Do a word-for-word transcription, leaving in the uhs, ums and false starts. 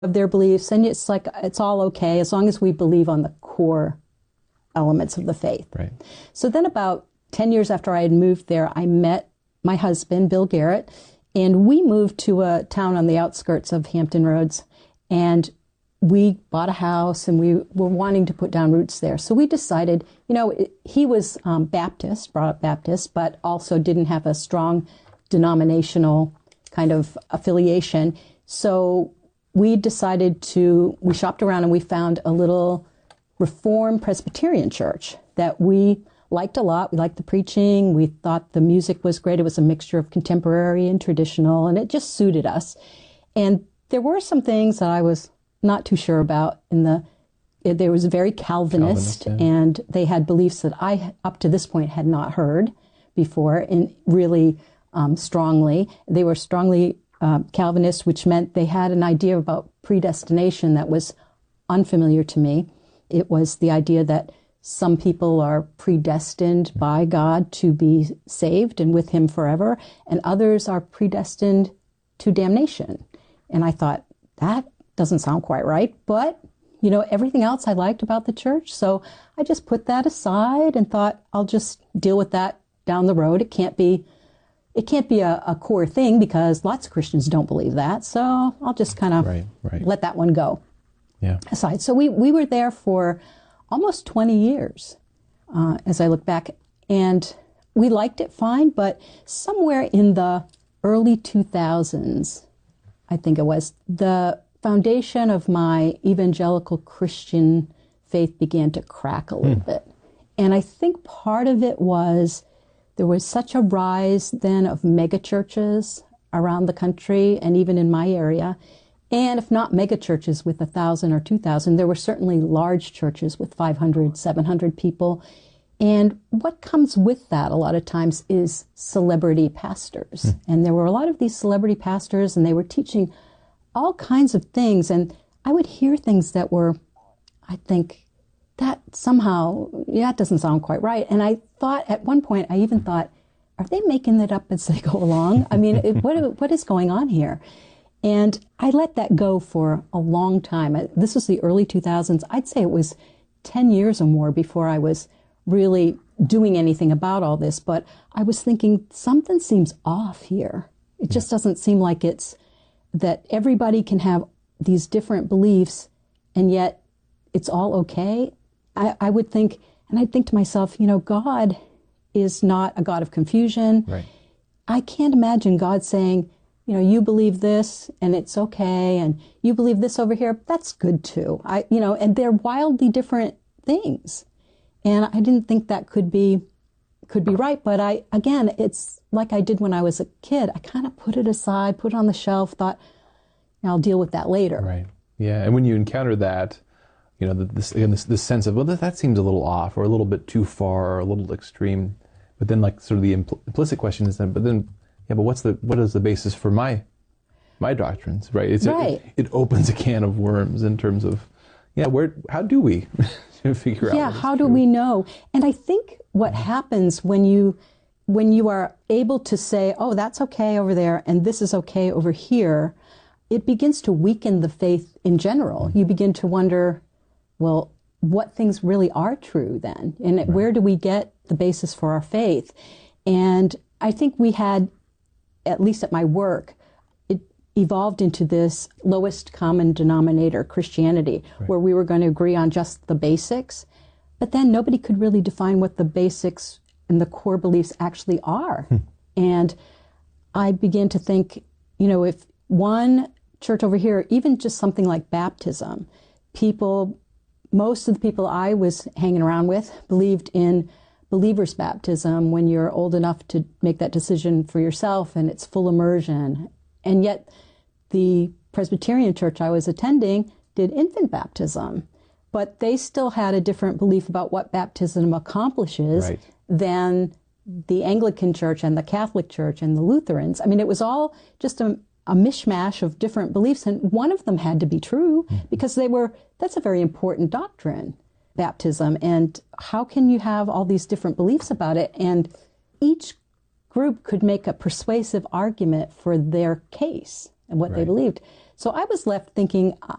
of their beliefs, and it's like, it's all okay as long as we believe on the core elements of the faith. Right. So then about ten years after I had moved there, I met my husband, Bill Garrett, and we moved to a town on the outskirts of Hampton Roads, and we bought a house, and we were wanting to put down roots there. So we decided, you know, he was um, Baptist, brought up Baptist, but also didn't have a strong denominational kind of affiliation. So we decided to, we shopped around and we found a little Reformed Presbyterian church that we liked a lot. We liked the preaching. We thought the music was great. It was a mixture of contemporary and traditional, and it just suited us. And there were some things that I was not too sure about in the, it, there was very Calvinist, Calvinist yeah. and they had beliefs that I, up to this point, had not heard before, and really um, strongly. They were strongly uh, Calvinist, which meant they had an idea about predestination that was unfamiliar to me. It was the idea that some people are predestined by God to be saved and with him forever, and others are predestined to damnation. And I thought, that doesn't sound quite right, but, you know, everything else I liked about the church, so I just put that aside and thought, I'll just deal with that down the road. It can't be, it can't be a, a core thing because lots of Christians don't believe that, so I'll just kind of right, right. let that one go. Yeah. Aside. So we, we were there for almost twenty years, uh, as I look back, and we liked it fine, but somewhere in the early two thousands, I think it was, the foundation of my evangelical Christian faith began to crack a little mm. bit. And I think part of it was there was such a rise then of megachurches around the country and even in my area. And if not mega churches with a thousand or two thousand, there were certainly large churches with five hundred, seven hundred people. And what comes with that a lot of times is celebrity pastors. Mm. And there were a lot of these celebrity pastors, and they were teaching all kinds of things. And I would hear things that were, I think, that somehow, yeah, that doesn't sound quite right. And I thought at one point, I even thought, are they making it up as they go along? I mean, it, what what is going on here? And I let that go for a long time. This was the early two thousands. I'd say it was ten years or more before I was really doing anything about all this. But I was thinking, something seems off here. It just doesn't seem like it's that everybody can have these different beliefs, and yet it's all okay. I, I would think, and I'd think to myself, you know, God is not a God of confusion. Right. I can't imagine God saying, you know, you believe this and it's okay, and you believe this over here, that's good too. I, you know, and they're wildly different things. And I didn't think that could be, could be right. But I, again, it's like I did when I was a kid. I kind of put it aside, put it on the shelf, thought, I'll deal with that later. Right. Yeah. And when you encounter that, you know, this, again, this, this sense of, well, that seems a little off or a little bit too far or a little extreme. But then like sort of the impl- implicit question is then, but then, yeah, but what's the, what is the basis for my, my doctrines, right? It's right. A, it, it opens a can of worms in terms of, yeah, where, how do we figure out? Yeah, how do we know? And I think what happens when you, when you are able to say, oh, that's okay over there, and this is okay over here, it begins to weaken the faith in general. Mm-hmm. You begin to wonder, well, what things really are true then? And right. where do we get the basis for our faith? And I think we had, at least at my work, it evolved into this lowest common denominator Christianity, right. where we were going to agree on just the basics, but then nobody could really define what the basics and the core beliefs actually are. Hmm. And I began to think, you know, if one church over here, even just something like baptism, people, most of the people I was hanging around with believed in believer's baptism when you're old enough to make that decision for yourself and it's full immersion. And yet the Presbyterian church I was attending did infant baptism, but they still had a different belief about what baptism accomplishes right. than the Anglican church and the Catholic church and the Lutherans. I mean, it was all just a, a mishmash of different beliefs, and one of them had to be true mm-hmm. because they were, that's a very important doctrine, baptism. And how can you have all these different beliefs about it? And each group could make a persuasive argument for their case and what right. they believed. So I was left thinking,